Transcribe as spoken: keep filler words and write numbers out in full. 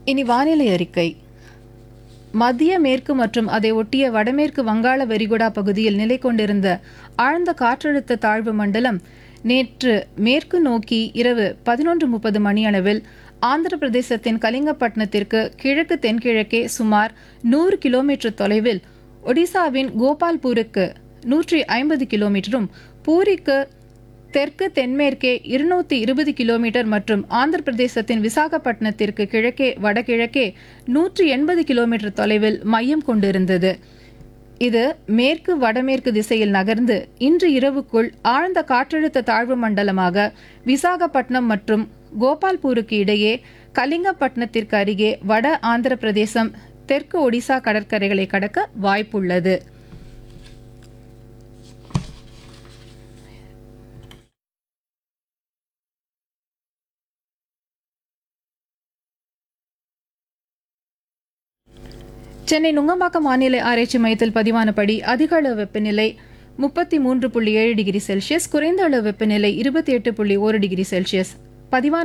இனி வானிலை அறிக்கை. மத்திய மேற்கு மற்றும் அதை ஒட்டிய வடமேற்கு வங்காள விரிகுடா பகுதியில் நிலை கொண்டிருந்த ஆழ்ந்த காற்றழுத்த தாழ்வு மண்டலம் நேற்று மேற்கு நோக்கி இரவு பதினொன்று முப்பது மணியளவில் ஆந்திர பிரதேசத்தின் கலிங்கப்பட்டினத்திற்கு கிழக்கு தென்கிழக்கே சுமார் நூறு கிலோமீட்டர் தொலைவில், ஒடிசாவின் கோபால்பூருக்கு நூற்றி ஐம்பது கிலோமீட்டரும், பூரிக்கு தெற்கு தென்மேற்கே இருநூத்தி இருபது கிலோமீட்டர் மற்றும் ஆந்திர பிரதேசத்தின் விசாகப்பட்டினத்திற்கு கிழக்கே வடகிழக்கே நூற்றி எண்பது கிலோமீட்டர் தொலைவில் மையம் கொண்டிருந்தது. இது மேற்கு வடமேற்கு திசையில் நகர்ந்து இன்று இரவுக்குள் ஆழ்ந்த காற்றழுத்த தாழ்வு மண்டலமாக விசாகப்பட்டினம் மற்றும் கோபால்பூருக்கு இடையே கலிங்கப்பட்டினத்திற்கு அருகே வட ஆந்திர பிரதேசம் தெற்கு ஒடிசா கடற்கரைகளை கடக்க வாய்ப்புள்ளது. சென்னை நுங்கம்பாக்கம் வானிலை ஆராய்ச்சி மையத்தில் பதிவானபடி அதிக அளவு வெப்பநிலை முப்பத்தி மூன்று புள்ளி ஏழு டிகிரி செல்சியஸ், குறைந்த அளவு வெப்பநிலை இருபத்தி எட்டு புள்ளி ஒரு டிகிரி செல்சியஸ் பதிவான